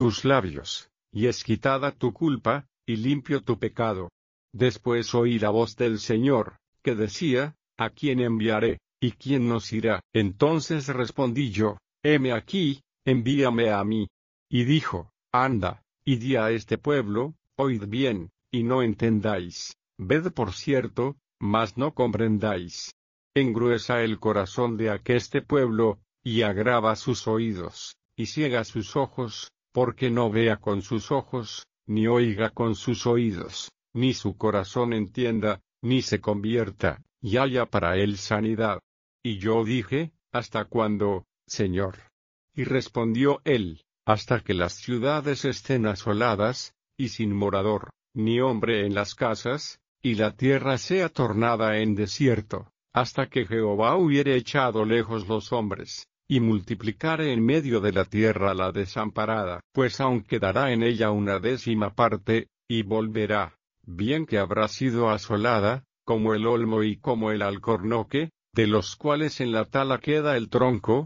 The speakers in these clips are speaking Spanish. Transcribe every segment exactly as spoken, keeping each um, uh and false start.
tus labios, y es quitada tu culpa, y limpio tu pecado. Después oí la voz del Señor, que decía, ¿a quién enviaré, y quién nos irá? Entonces respondí yo, heme aquí, envíame a mí. Y dijo, anda, y di a este pueblo, oíd bien, y no entendáis, ved por cierto, mas no comprendáis. Engruesa el corazón de aqueste pueblo, y agrava sus oídos, y ciega sus ojos, porque no vea con sus ojos, ni oiga con sus oídos, ni su corazón entienda, ni se convierta, y haya para él sanidad. Y yo dije, ¿hasta cuándo, Señor? Y respondió él, hasta que las ciudades estén asoladas, y sin morador, ni hombre en las casas, y la tierra sea tornada en desierto, hasta que Jehová hubiere echado lejos los hombres, y multiplicare en medio de la tierra la desamparada, pues aun quedará en ella una décima parte, y volverá, bien que habrá sido asolada, como el olmo y como el alcornoque, de los cuales en la tala queda el tronco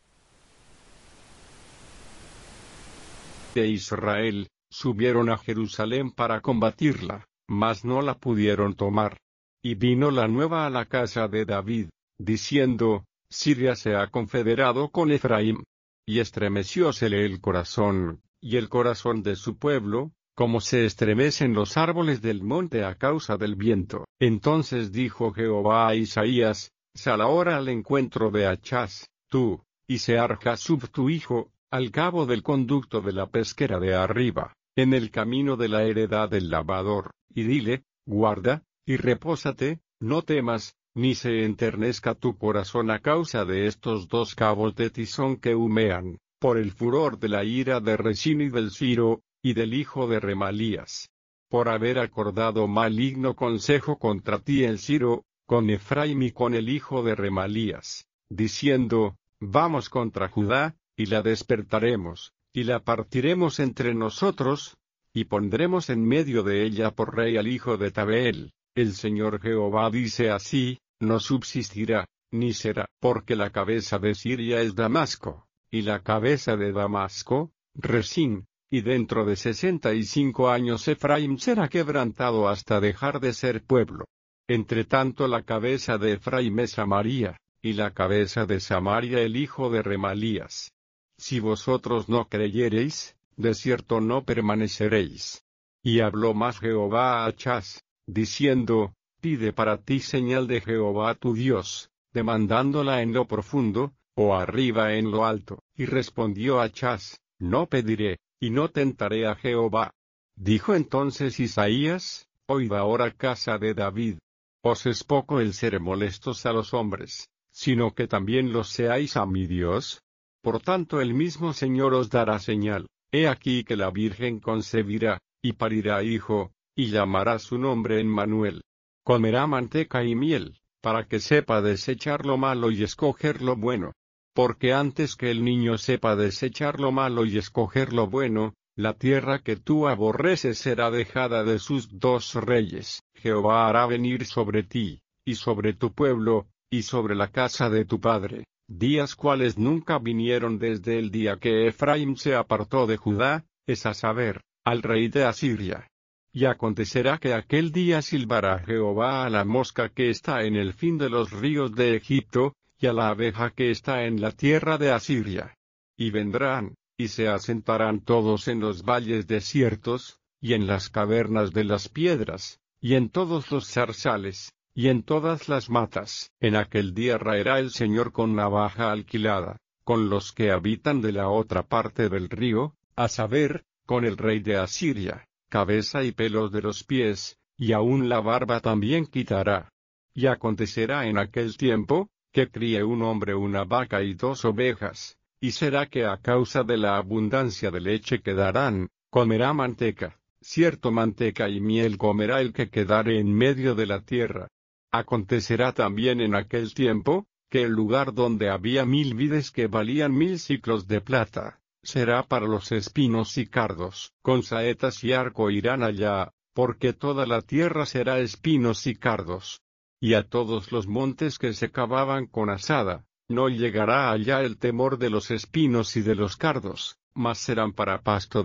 de Israel, subieron a Jerusalén para combatirla, mas no la pudieron tomar. Y vino la nueva a la casa de David, diciendo, Siria se ha confederado con Efraín. Y estremeciósele el corazón, y el corazón de su pueblo, como se estremecen los árboles del monte a causa del viento. Entonces dijo Jehová a Isaías, sal ahora al encuentro de Achaz, tú, y Sear-Jasub tu hijo, al cabo del conducto de la pesquera de arriba, en el camino de la heredad del lavador, y dile, guarda, y repósate, no temas, ni se enternezca tu corazón a causa de estos dos cabos de tizón que humean, por el furor de la ira de Resín y del Ciro, y del hijo de Remalías. Por haber acordado maligno consejo contra ti el Ciro, con Efraín y con el hijo de Remalías, diciendo, vamos contra Judá, y la despertaremos, y la partiremos entre nosotros, y pondremos en medio de ella por rey al hijo de Tabeel. El Señor Jehová dice así, no subsistirá, ni será, porque la cabeza de Siria es Damasco, y la cabeza de Damasco, Resín, y dentro de sesenta y cinco años Efraín será quebrantado hasta dejar de ser pueblo. Entre tanto la cabeza de Efraín es Samaria, y la cabeza de Samaria el hijo de Remalías. Si vosotros no creyereis, de cierto no permaneceréis. Y habló más Jehová a Achaz, diciendo, pide para ti señal de Jehová tu Dios, demandándola en lo profundo, o arriba en lo alto. Y respondió Achaz, no pediré, y no tentaré a Jehová. Dijo entonces Isaías, oíd ahora casa de David. Os es poco el ser molestos a los hombres, sino que también los seáis a mi Dios. Por tanto el mismo Señor os dará señal, he aquí que la Virgen concebirá, y parirá hijo, y llamará su nombre Emmanuel. Comerá manteca y miel, para que sepa desechar lo malo y escoger lo bueno. Porque antes que el niño sepa desechar lo malo y escoger lo bueno, la tierra que tú aborreces será dejada de sus dos reyes. Jehová hará venir sobre ti, y sobre tu pueblo, y sobre la casa de tu padre, días cuales nunca vinieron desde el día que Efraín se apartó de Judá, es a saber, al rey de Asiria. Y acontecerá que aquel día silbará Jehová a la mosca que está en el fin de los ríos de Egipto, y a la abeja que está en la tierra de Asiria. Y vendrán, y se asentarán todos en los valles desiertos, y en las cavernas de las piedras, y en todos los zarzales, y en todas las matas. En aquel día raerá el Señor con navaja alquilada, con los que habitan de la otra parte del río, a saber, con el rey de Asiria, cabeza y pelos de los pies, y aun la barba también quitará. Y acontecerá en aquel tiempo, que críe un hombre una vaca y dos ovejas, y será que a causa de la abundancia de leche que darán, comerá manteca, cierto manteca y miel comerá el que quedare en medio de la tierra. Acontecerá también en aquel tiempo, que el lugar donde había mil vides que valían mil siclos de plata, será para los espinos y cardos. Con saetas y arco irán allá, porque toda la tierra será espinos y cardos. Y a todos los montes que se cavaban con azada, no llegará allá el temor de los espinos y de los cardos, mas serán para pasto